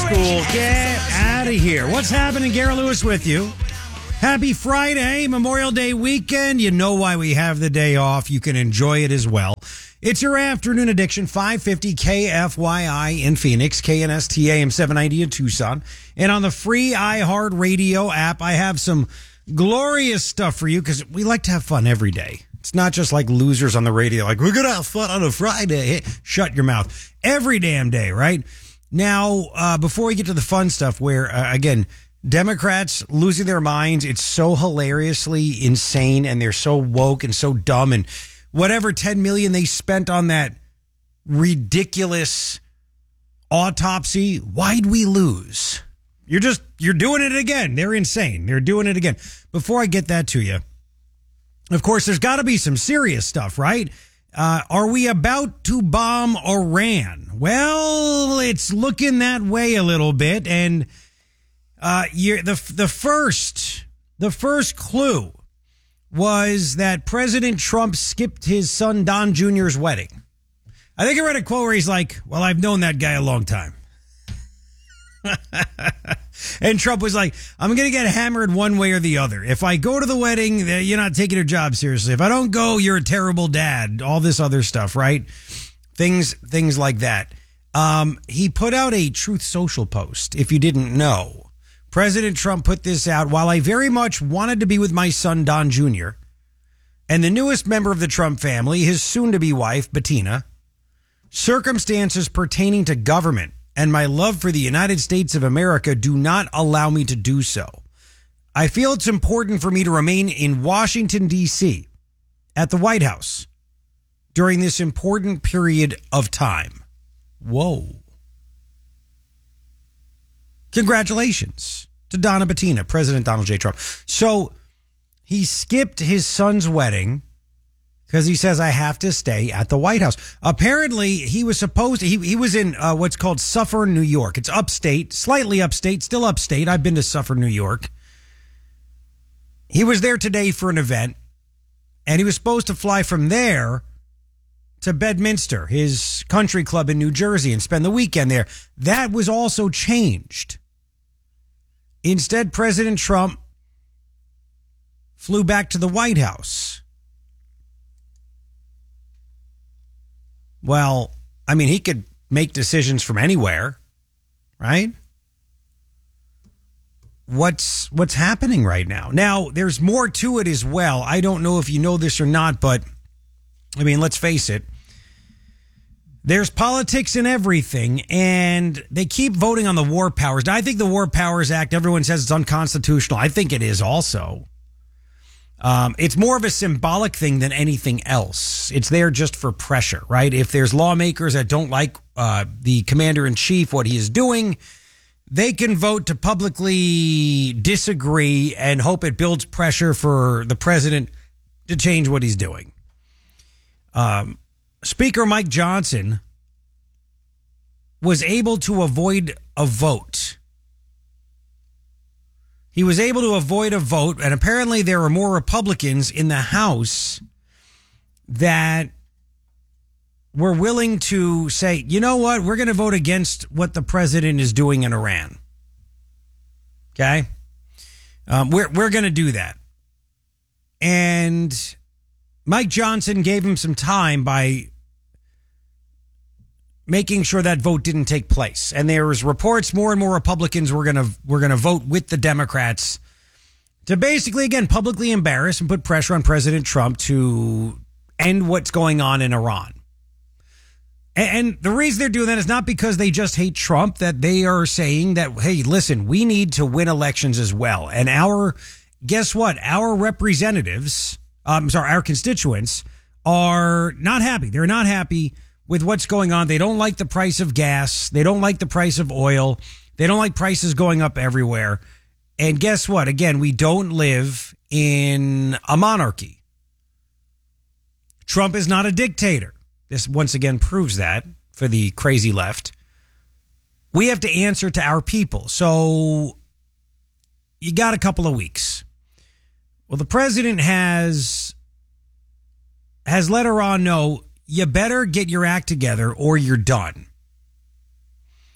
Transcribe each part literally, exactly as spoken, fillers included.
school. Get out of here. What's happening? Garrett Lewis with you. Happy Friday, Memorial Day weekend. You know why we have the day off. You can enjoy it as well. It's your afternoon addiction, five fifty K F Y I in Phoenix, K N S T A M seven ninety in Tucson. And on the free iHeartRadio app, I have some glorious stuff for you because we like to have fun every day. It's not just like losers on the radio, like, we're going to have fun on a Friday. Hey, shut your mouth. Every damn day, right? Now, uh, before we get to the fun stuff where, uh, again, Democrats losing their minds, it's so hilariously insane and they're so woke and so dumb, and whatever ten million dollars they spent on that ridiculous autopsy, why'd we lose? You're just, you're doing it again. They're insane. They're doing it again. Before I get that to you, of course, there's got to be some serious stuff, right? Uh, are we about to bomb Iran? Well, it's looking that way a little bit, and Uh, you're, the the first the first clue was that President Trump skipped his son Don Junior's wedding. I think I read a quote where he's like, "Well, I've known that guy a long time," and Trump was like, "I'm going to get hammered one way or the other. If I go to the wedding, you're not taking your job seriously. If I don't go, you're a terrible dad." All this other stuff, right? Things things like that. Um, he put out a Truth Social post. If you didn't know. President Trump put this out: "While I very much wanted to be with my son, Don Junior, and the newest member of the Trump family, his soon-to-be wife, Bettina, circumstances pertaining to government and my love for the United States of America do not allow me to do so. I feel it's important for me to remain in Washington, D C, at the White House, during this important period of time." Whoa. Congratulations to Donna Bettina, President Donald J. Trump. So he skipped his son's wedding because he says, "I have to stay at the White House." Apparently, he was supposed to, he, he was in uh, what's called Suffern, New York. It's upstate, slightly upstate, still upstate. I've been to Suffern, New York. He was there today for an event, and he was supposed to fly from there to Bedminster, his country club in New Jersey, and spend the weekend there. That was also changed. Instead, President Trump flew back to the White House. Well, I mean, he could make decisions from anywhere, right? What's what's happening right now? Now, there's more to it as well. I don't know if you know this or not, but I mean, let's face it. There's politics in everything, and they keep voting on the War Powers. Now, I think the War Powers Act, everyone says it's unconstitutional. I think it is also. Um, it's more of a symbolic thing than anything else. It's there just for pressure, right? If there's lawmakers that don't like uh, the commander-in-chief, what he is doing, they can vote to publicly disagree and hope it builds pressure for the president to change what he's doing. Um, Speaker Mike Johnson was able to avoid a vote. He was able to avoid a vote, and apparently there are more Republicans in the House that were willing to say, you know what, we're going to vote against what the president is doing in Iran. Okay? Um, we're we're going to do that. And Mike Johnson gave him some time by making sure that vote didn't take place. And there was reports more and more Republicans were going to were going to vote with the Democrats to basically, again, publicly embarrass and put pressure on President Trump to end what's going on in Iran. And, and the reason they're doing that is not because they just hate Trump, that they are saying that, hey, listen, we need to win elections as well. And our, guess what? Our representatives, I'm sorry, our constituents are not happy. They're not happy with what's going on. They don't like the price of gas. They don't like the price of oil. They don't like prices going up everywhere. And guess what? Again, we don't live in a monarchy. Trump is not a dictator. This once again proves that for the crazy left. We have to answer to our people. So you got a couple of weeks. Well, the president has has let Iran know, you better get your act together or you're done.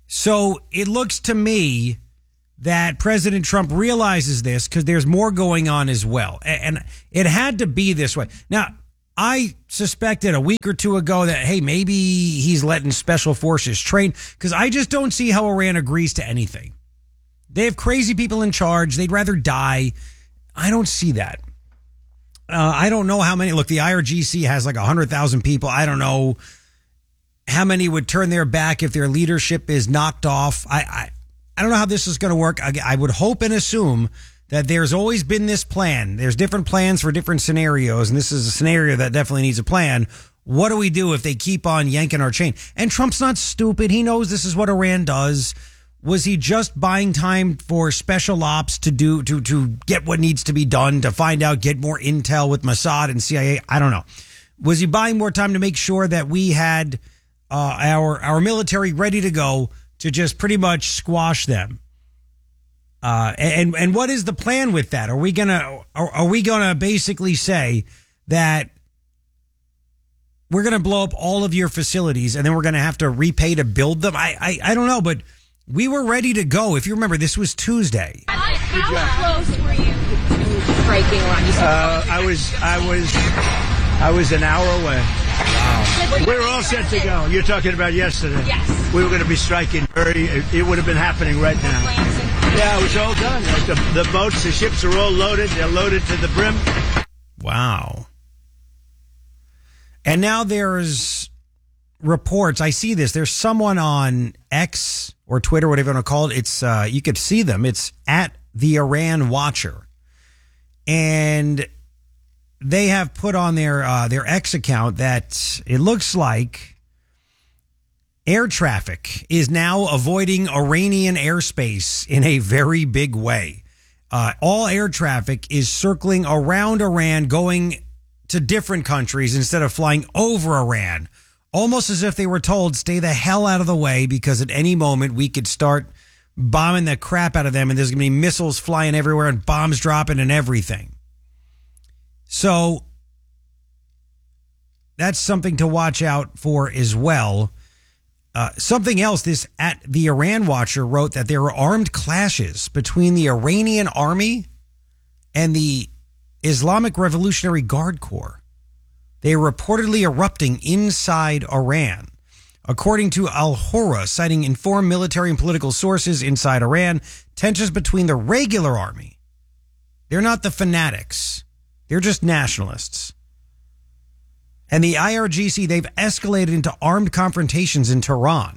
So it looks to me that President Trump realizes this because there's more going on as well. And it had to be this way. Now, I suspected a week or two ago that, hey, maybe he's letting special forces train, because I just don't see how Iran agrees to anything. They have crazy people in charge. They'd rather die. I don't see that. Uh, I don't know how many. Look, the I R G C has like one hundred thousand people. I don't know how many would turn their back if their leadership is knocked off. I I, I don't know how this is going to work. I, I would hope and assume that there's always been this plan. There's different plans for different scenarios, and this is a scenario that definitely needs a plan. What do we do if they keep on yanking our chain? And Trump's not stupid. He knows this is what Iran does. Was he just buying time for special ops to do to to get what needs to be done, to find out, get more intel with Mossad and C I A? I don't know. Was he buying more time to make sure that we had uh, our our military ready to go to just pretty much squash them? Uh, and and what is the plan with that? Are we gonna are, are we gonna basically say that we're gonna blow up all of your facilities and then we're gonna have to repay to build them? I I, I don't know, but we were ready to go. If you remember, this was Tuesday. How close were you to striking Iran? Uh, I was I was I was an hour away. Wow. We were all set to go. You're talking about yesterday. Yes. We were going to be striking very. It, it would have been happening right now. Yeah, it was all done. Like the, the boats, the ships are all loaded. They're loaded to the brim. Wow. And now there's reports. I see this. There's someone on X or Twitter, whatever you want to call it. It's uh, you could see them. It's at the Iran Watcher, and they have put on their uh, their X account that it looks like air traffic is now avoiding Iranian airspace in a very big way. Uh, all air traffic is circling around Iran, going to different countries instead of flying over Iran. Almost as if they were told, stay the hell out of the way, because at any moment we could start bombing the crap out of them and there's going to be missiles flying everywhere and bombs dropping and everything. So that's something to watch out for as well. Uh, something else, this at the Iran Watcher wrote that there were armed clashes between the Iranian army and the Islamic Revolutionary Guard Corps. They are reportedly erupting inside Iran. According to Al-Hura, citing informed military and political sources inside Iran, tensions between the regular army, they're not the fanatics, they're just nationalists, and the I R G C, they've escalated into armed confrontations in Tehran.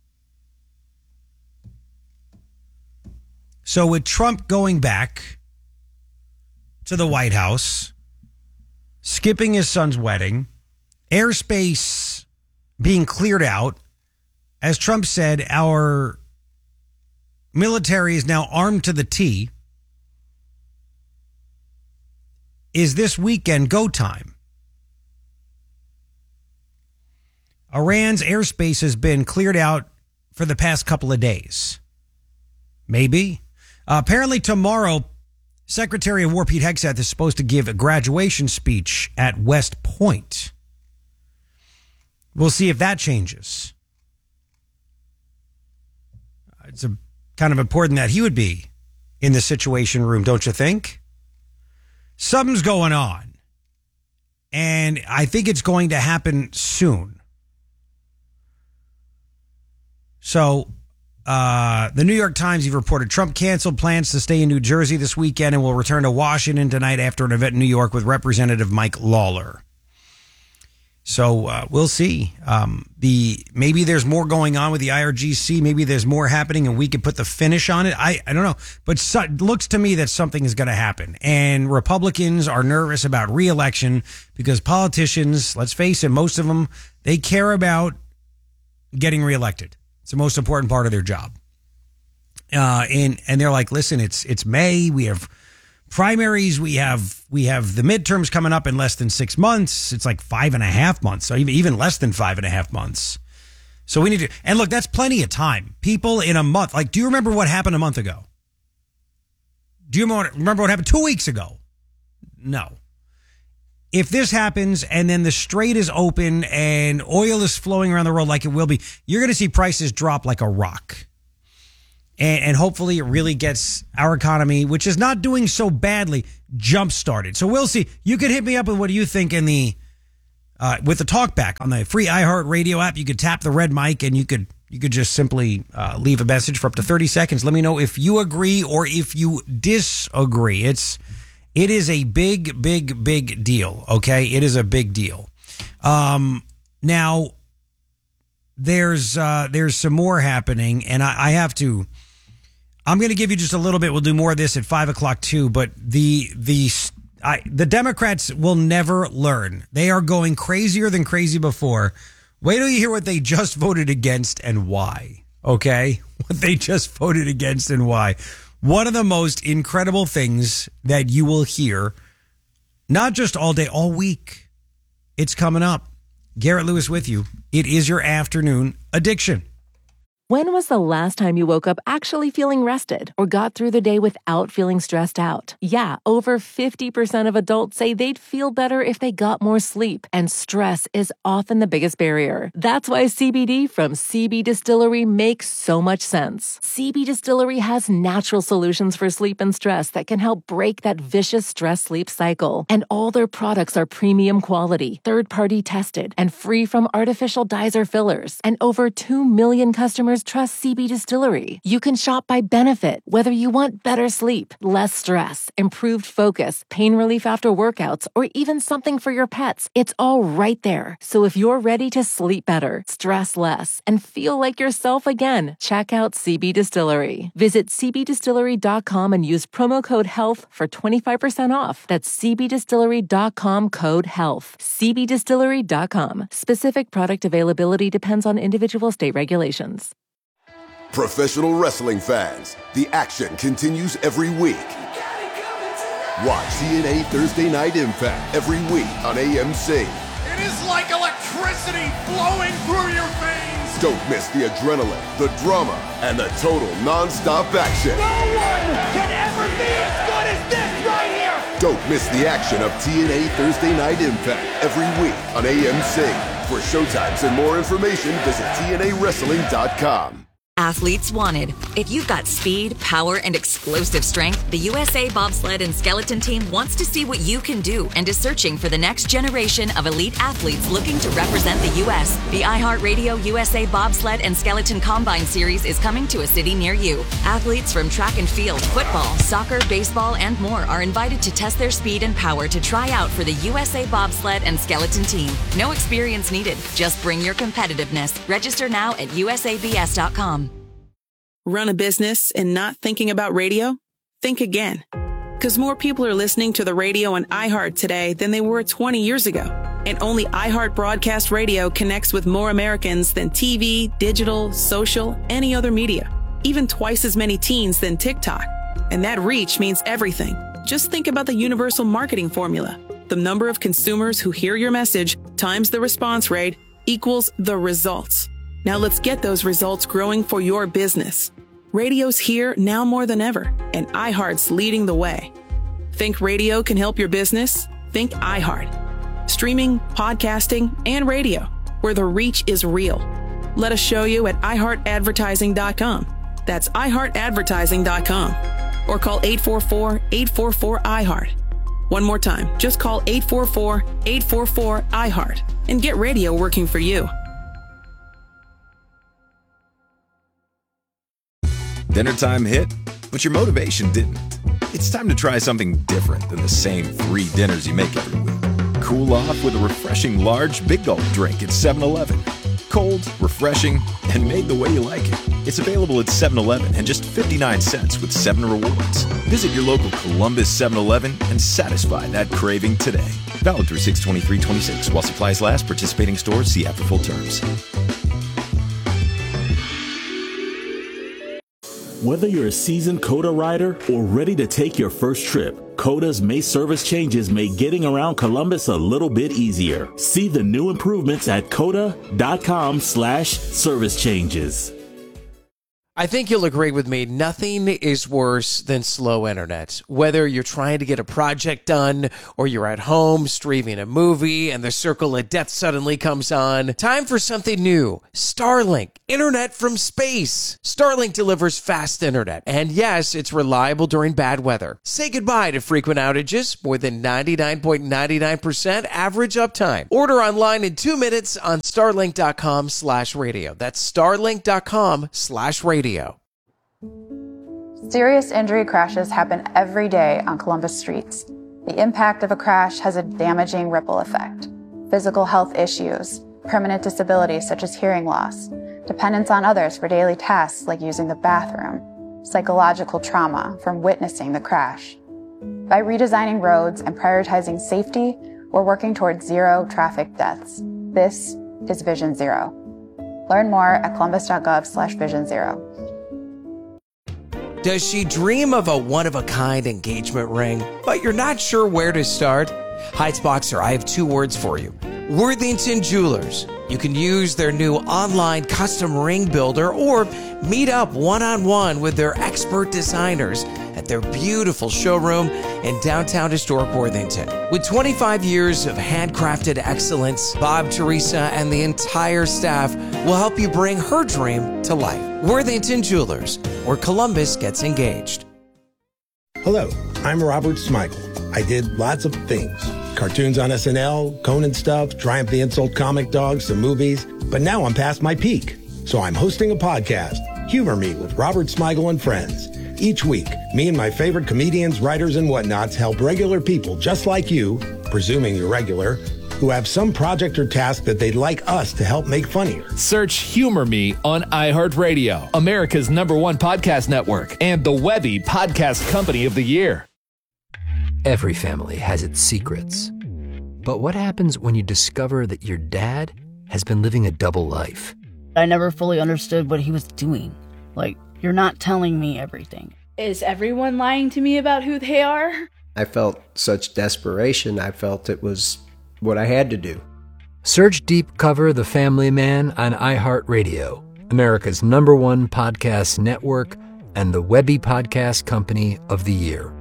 So with Trump going back to the White House, skipping his son's wedding, airspace being cleared out, as Trump said, our military is now armed to the T. Is this weekend go time? Iran's airspace has been cleared out for the past couple of days. Maybe. Uh, apparently tomorrow, Secretary of War Pete Hegseth is supposed to give a graduation speech at West Point. We'll see if that changes. It's a, kind of important that he would be in the Situation Room, don't you think? Something's going on, and I think it's going to happen soon. So, uh, the New York Times, you've reported Trump canceled plans to stay in New Jersey this weekend and will return to Washington tonight after an event in New York with Representative Mike Lawler. So uh, we'll see. Um, the maybe there's more going on with the I R G C. Maybe there's more happening, and we could put the finish on it. I, I don't know, but so, it looks to me that something is going to happen. And Republicans are nervous about re-election because politicians, let's face it, most of them, they care about getting reelected. It's the most important part of their job. Uh, and and they're like, listen, it's it's May. We have primaries. We have we have the midterms coming up in less than six months. It's like five and a half months. So even even less than five and a half months. So we need to. And look, that's plenty of time. People in a month. Like, do you remember what happened a month ago? Do you remember what happened two weeks ago? No. if this happens and then the strait is open and oil is flowing around the world like it will be, you're going to see prices drop like a rock. And, and hopefully it really gets our economy, which is not doing so badly, jump started. So we'll see. You can hit me up with what you think in the uh, with the talkback on the free iHeartRadio app. You could tap the red mic and you could you could just simply uh, leave a message for up to thirty seconds. Let me know if you agree or if you disagree. It's it is a big, big, big deal. Okay, it is a big deal. Um, now there's uh, there's some more happening, and I, I have to. I'm going to give you just a little bit. We'll do more of this at five o'clock too. But the the I, the Democrats will never learn. They are going crazier than crazy before. Wait till you hear what they just voted against and why. Okay, what they just voted against and why. One of the most incredible things that you will hear, not just all day, all week. It's coming up. Garrett Lewis with you. It is your afternoon addiction. When was the last time you woke up actually feeling rested or got through the day without feeling stressed out? Yeah, over fifty percent of adults say they'd feel better if they got more sleep, and stress is often the biggest barrier. That's why C B D from C B Distillery makes so much sense. C B Distillery has natural solutions for sleep and stress that can help break that vicious stress-sleep cycle. And all their products are premium quality, third-party tested, and free from artificial dyes or fillers. And over two million customers trust C B Distillery. You can shop by benefit, whether you want better sleep, less stress, improved focus, pain relief after workouts, or even something for your pets. It's all right there. So if you're ready to sleep better, stress less, and feel like yourself again, check out C B Distillery. Visit c b distillery dot com and use promo code HEALTH for twenty-five percent off. That's c b distillery dot com code HEALTH. c b distillery dot com. Specific product availability depends on individual state regulations. Professional wrestling fans, the action continues every week. Watch T N A Thursday Night Impact every week on A M C. It is like electricity flowing through your veins. Don't miss the adrenaline, the drama, and the total non-stop action. No one can ever be as good as this right here. Don't miss the action of T N A Thursday Night Impact every week on A M C. For showtimes and more information, visit T N A wrestling dot com. Athletes wanted. If you've got speed, power, and explosive strength, the U S A Bobsled and Skeleton Team wants to see what you can do and is searching for the next generation of elite athletes looking to represent the U S The iHeartRadio U S A Bobsled and Skeleton Combine Series is coming to a city near you. Athletes from track and field, football, soccer, baseball, and more are invited to test their speed and power to try out for the U S A Bobsled and Skeleton Team. No experience needed. Just bring your competitiveness. Register now at U S A B S dot com. Run a business and not thinking about radio? Think again. Because more people are listening to the radio on iHeart today than they were twenty years ago. And only iHeart Broadcast Radio connects with more Americans than T V, digital, social, any other media. Even twice as many teens than TikTok. And that reach means everything. Just think about the universal marketing formula. The number of consumers who hear your message times the response rate equals the results. Now let's get those results growing for your business. Radio's here now more than ever, and iHeart's leading the way. Think radio can help your business? Think iHeart. Streaming, podcasting, and radio, where the reach is real. Let us show you at i heart advertising dot com. That's i heart advertising dot com. Or call eight four four, eight four four, I heart. One more time, just call eight four four, eight four four, I heart and get radio working for you. Dinner time hit, but your motivation didn't. It's time to try something different than the same three dinners you make every week. Cool off with a refreshing large Big Gulp drink at seven eleven. Cold, refreshing, and made the way you like it. It's available at seven eleven and just fifty-nine cents with seven rewards. Visit your local Columbus seven eleven and satisfy that craving today. Valid through six twenty-three twenty-six while supplies last. Participating stores see app for full terms. Whether you're a seasoned COTA rider or ready to take your first trip, COTA's May service changes make getting around Columbus a little bit easier. See the new improvements at COTA dot com slash service changes. I think you'll agree with me. Nothing is worse than slow internet. Whether you're trying to get a project done or you're at home streaming a movie and the circle of death suddenly comes on. Time for something new. Starlink. Internet from space. Starlink delivers fast internet. And yes, it's reliable during bad weather. Say goodbye to frequent outages. More than ninety-nine point nine nine percent average uptime. Order online in two minutes on starlink.com slash radio. That's starlink.com slash radio. Serious injury crashes happen every day on Columbus streets. The impact of a crash has a damaging ripple effect. Physical health issues, permanent disabilities such as hearing loss, dependence on others for daily tasks like using the bathroom, psychological trauma from witnessing the crash. By redesigning roads and prioritizing safety, we're working towards zero traffic deaths. This is Vision Zero. Learn more at columbus.gov slash vision zero. Does she dream of a one-of-a-kind engagement ring, but you're not sure where to start? Heights Boxer, I have two words for you. Worthington Jewelers. You can use their new online custom ring builder or meet up one-on-one with their expert designers at their beautiful showroom in downtown historic Worthington. With twenty-five years of handcrafted excellence, Bob, Teresa, and the entire staff will help you bring her dream to life. Worthington Jewelers, where Columbus gets engaged. Hello, I'm Robert Smigel. I did lots of things. Cartoons on S N L, Conan stuff, Triumph the Insult comic dogs, some movies. But now I'm past my peak. So I'm hosting a podcast, Humor Me with Robert Smigel and Friends. Each week, me and my favorite comedians, writers, and whatnots help regular people just like you, presuming you're regular, who have some project or task that they'd like us to help make funnier. Search Humor Me on iHeartRadio, America's number one podcast network, and the Webby Podcast Company of the Year. Every family has its secrets. But what happens when you discover that your dad has been living a double life? I never fully understood what he was doing. Like, you're not telling me everything. Is everyone lying to me about who they are? I felt such desperation. I felt it was what I had to do. Search Deep Cover The Family Man on iHeartRadio, America's number one podcast network, and the Webby Podcast Company of the Year.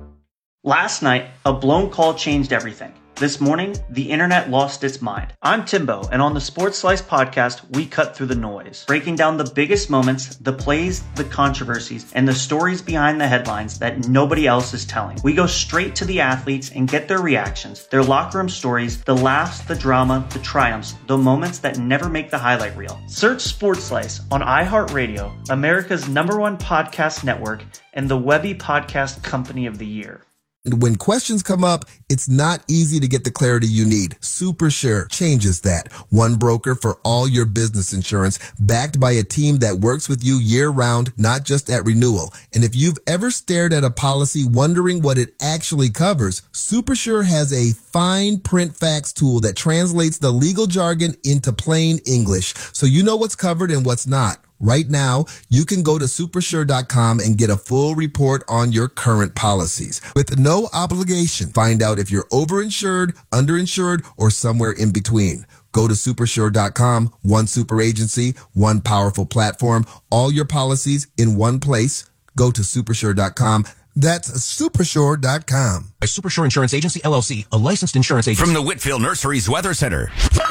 Last night, a blown call changed everything. This morning, the internet lost its mind. I'm Timbo, and on the Sports Slice podcast, we cut through the noise, breaking down the biggest moments, the plays, the controversies, and the stories behind the headlines that nobody else is telling. We go straight to the athletes and get their reactions, their locker room stories, the laughs, the drama, the triumphs, the moments that never make the highlight reel. Search Sports Slice on iHeartRadio, America's number one podcast network, and the Webby Podcast Company of the Year. When questions come up, it's not easy to get the clarity you need. SuperSure changes that. One broker for all your business insurance, backed by a team that works with you year-round, not just at renewal. And if you've ever stared at a policy wondering what it actually covers, SuperSure has a fine print facts tool that translates the legal jargon into plain English, so you know what's covered and what's not. Right now, you can go to supersure dot com and get a full report on your current policies. With no obligation, find out if you're overinsured, underinsured, or somewhere in between. Go to supersure dot com, one super agency, one powerful platform, all your policies in one place. Go to supersure dot com. That's supersure dot com. A Supersure Insurance Agency, L L C, a licensed insurance agent. From the Whitfield Nurseries Weather Center.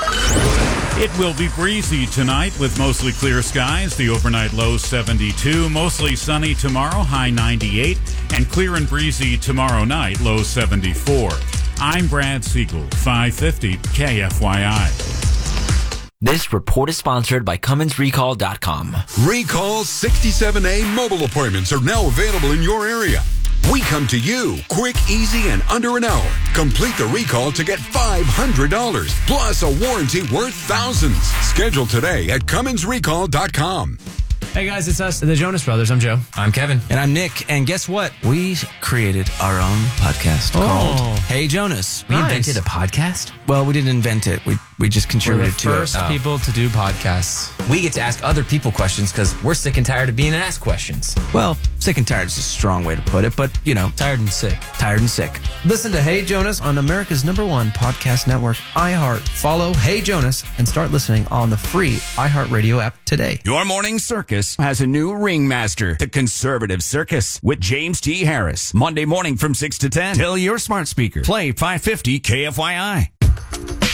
It will be breezy tonight with mostly clear skies. The overnight low seventy-two. Mostly sunny tomorrow, high ninety-eight. And clear and breezy tomorrow night, low seventy-four. I'm Brad Siegel, five fifty K F Y I. This report is sponsored by Cummins Recall dot com. Recall sixty-seven A mobile appointments are now available in your area. We come to you, quick, easy, and under an hour. Complete the recall to get five hundred dollars, plus a warranty worth thousands. Schedule today at Cummins Recall dot com. Hey guys, it's us, the Jonas Brothers. I'm Joe. I'm Kevin. And I'm Nick. And guess what? We created our own podcast oh. called Hey Jonas. We nice. invented a podcast? Well, we didn't invent it. We we just contributed to it. We're the first oh. people to do podcasts. We get to ask other people questions because we're sick and tired of being asked questions. Well, sick and tired is a strong way to put it, but, you know. Tired and sick. Tired and sick. Listen to Hey Jonas on America's number one podcast network, iHeart. Follow Hey Jonas and start listening on the free iHeartRadio app today. Your morning circus Circus has a new ringmaster, the Conservative Circus, with James T. Harris. Monday morning from six to ten. Tell your smart speaker. Play five fifty K F Y I.